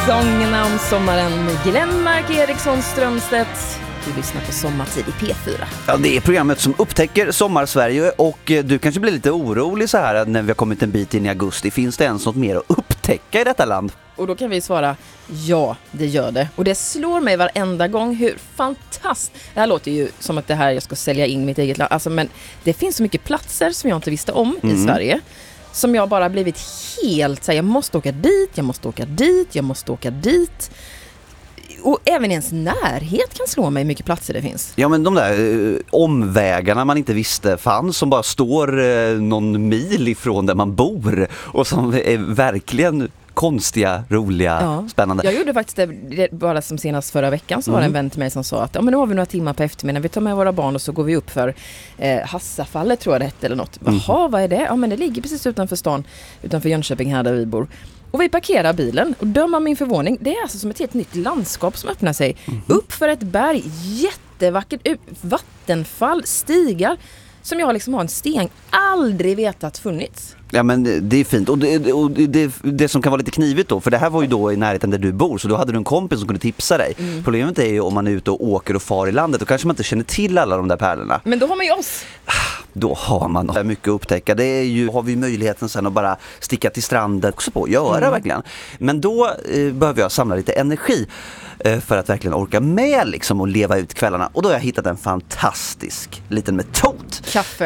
Sångerna om sommaren med Glenmark Eriksson Strömstedt. Du lyssnar på Sommartid i P4. Ja, det är programmet som upptäcker Sommarsverige och du kanske blir lite orolig så här när vi har kommit en bit in i augusti. Finns det ens något mer att upptäcka i detta land? Och då kan vi svara, ja, det gör det. Och det slår mig varenda gång hur fantastiskt. Det här låter ju som att det här jag ska sälja in mitt eget land. Alltså, men det finns så mycket platser som jag inte visste om i Sverige. Som jag bara blivit helt så här, jag måste åka dit, jag måste åka dit, jag måste åka dit. Och även ens närhet kan slå mig hur mycket platser det finns. Ja, men de där omvägarna man inte visste fanns som bara står någon mil ifrån där man bor och som är verkligen konstiga, roliga, spännande. Jag gjorde faktiskt det bara som senast förra veckan så var det en vän till mig som sa att men nu har vi några timmar på eftermiddagen, vi tar med våra barn och så går vi upp för Hassafallet tror jag det hette eller något. Jaha, vad är det? Ja, men det ligger precis utanför stan, utanför Jönköping här där vi bor. Och vi parkerar bilen och dömer min förvåning. Det är alltså som ett helt nytt landskap som öppnar sig. Upp för ett berg, jättevackert, vattenfall, stigar som jag liksom har en sten aldrig vetat funnits. Ja, men det är fint. Och det som kan vara lite knivigt då, för det här var ju då i närheten där du bor, så då hade du en kompis som kunde tipsa dig. Problemet är ju om man är ute och åker och far i landet, då kanske man inte känner till alla de där pärlorna. Men då har man ju oss. Då har man mycket att upptäcka. Det är ju, har vi möjligheten sen att bara sticka till stranden också på, göra verkligen. Men då behöver jag samla lite energi för att verkligen orka med liksom och leva ut kvällarna. Och då har jag hittat en fantastisk liten metod.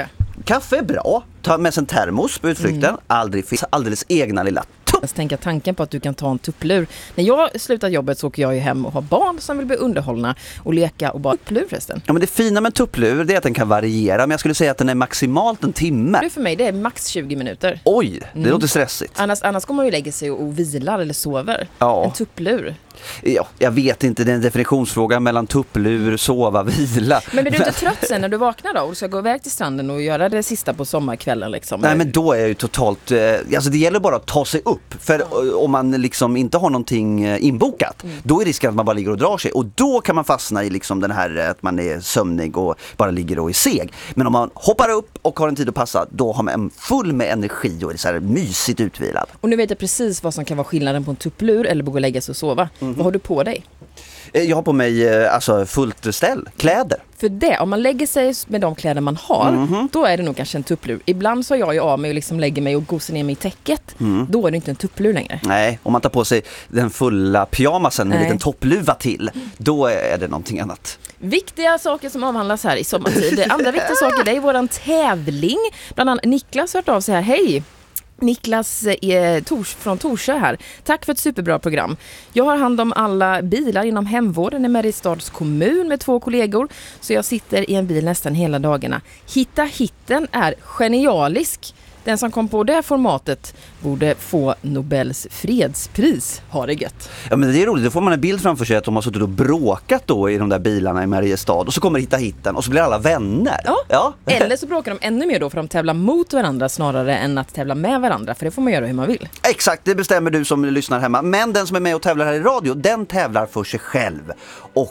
Kaffe är bra. Ta med sig en termos på utflykten. Alldeles egna lilla tupp. Jag tänker tanken på att du kan ta en tupplur. När jag slutar jobbet så åker jag ju hem och har barn som vill bli underhållna och leka och bara tupplur förresten. Ja, men det fina med en tupplur är att den kan variera. Men jag skulle säga att den är maximalt en timme. Det för mig det är max 20 minuter. Oj, det låter stressigt. Annars kommer man ju lägga sig och vilar eller sover. Ja. En tupplur. Ja, jag vet inte, det är en definitionsfråga mellan tupplur, sova, vila. Men blir du inte trött sen när du vaknar då och ska gå iväg till stranden och göra det sista på sommarkvällen liksom? Nej, men då är jag ju totalt, alltså det gäller bara att ta sig upp. För om man liksom inte har någonting inbokat, då är risken att man bara ligger och drar sig. Och då kan man fastna i liksom den här att man är sömnig och bara ligger och är seg. Men om man hoppar upp och har en tid att passa, då har man full med energi och är så här mysigt utvilad. Och nu vet jag precis vad som kan vara skillnaden på en tupplur eller gå och lägga sig och sova. Vad har du på dig? Jag har på mig alltså fullt ställ, kläder. För det, om man lägger sig med de kläder man har, då är det nog kanske en tupplur. Ibland så jag ju av mig och liksom lägger mig och gosar ner mig i täcket. Då är det inte en tupplur längre. Nej, om man tar på sig den fulla pyjamasen med en liten toppluva till, då är det någonting annat. Viktiga saker som avhandlas här i sommartid. Andra viktiga saker, det är våran tävling. Bland annat Niklas har hört av sig här. Hej! Niklas från Torsö här. Tack för ett superbra program. Jag har hand om alla bilar inom hemvården i Mariestads kommun med 2 kollegor. Så jag sitter i en bil nästan hela dagarna. Hitten är genialisk. Den som kom på det formatet borde få Nobels fredspris. Ha det gött. Ja, men det är roligt. Då får man en bild framför sig att de har suttit och bråkat då i de där bilarna i Mariestad. Och så kommer hitten och så blir alla vänner. Ja. Eller så bråkar de ännu mer då för de tävlar mot varandra snarare än att tävla med varandra. För det får man göra hur man vill. Exakt, det bestämmer du som lyssnar hemma. Men den som är med och tävlar här i radio, den tävlar för sig själv. Och